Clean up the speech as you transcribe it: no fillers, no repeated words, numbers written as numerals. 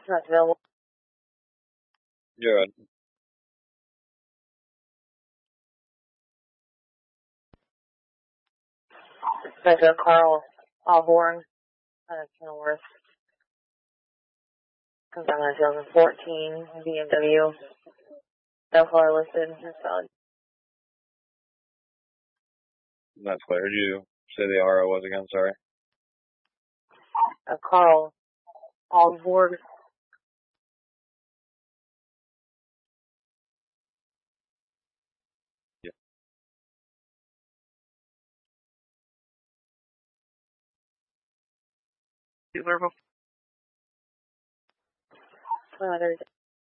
Not available. Good. Special Carl Allhorn, Kenilworth. Comes down to 2014 BMW. No color listed. Solid. That's clear. Who did you say the RO was again? Sorry. Carl Allhorn. Yeah. Verbal. There's